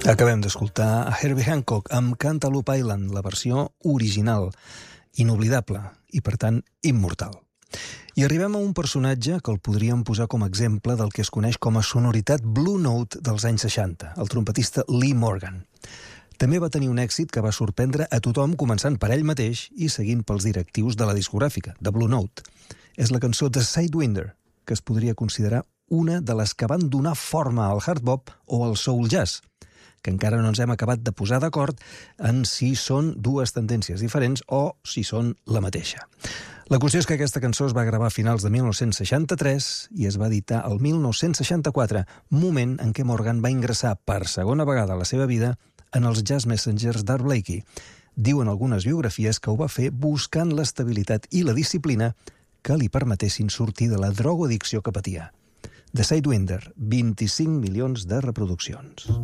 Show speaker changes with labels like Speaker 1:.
Speaker 1: Acabem d'escoltar a Herbie Hancock amb Cantaloupe Island, la versió original, inoblidable i, per tant, immortal. I arribem a un personatge que el podríem posar com a exemple del que es coneix com a sonoritat Blue Note dels anys 60, el trompetista Lee Morgan. També va tenir un èxit que va sorprendre a tothom, començant per ell mateix i seguint pels directius de la discogràfica, de Blue Note. És la cançó de Sidewinder, que es podria considerar una de les que van donar forma al hard bop o al soul jazz, que encara no ens hem acabat de posar d'acord en si són dues tendències diferents o si són la mateixa. La qüestió és que aquesta cançó es va gravar a finals de 1963 i es va editar el 1964, moment en què Morgan va ingressar per segona vegada a la seva vida en els Jazz Messengers d'Art Blakey. Diuen algunes biografies que ho va fer buscant l'estabilitat i la disciplina que li permetessin sortir de la drogoaddicció que patia. The Sidewinder, 25 milions de reproduccions.